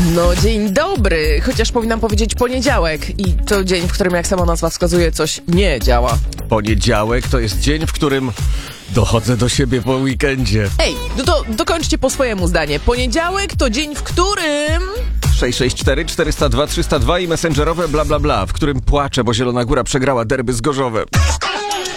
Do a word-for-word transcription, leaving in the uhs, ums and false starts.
No dzień dobry, chociaż powinnam powiedzieć poniedziałek i to dzień, w którym jak sama nazwa wskazuje coś nie działa. Poniedziałek to jest dzień, w którym dochodzę do siebie po weekendzie. Ej, no to dokończcie po swojemu zdanie. Poniedziałek to dzień, w którym... sześć sześć cztery cztery zero dwa trzysta dwa i messengerowe bla bla bla, w którym płaczę, bo Zielona Góra przegrała derby z Gorzowem.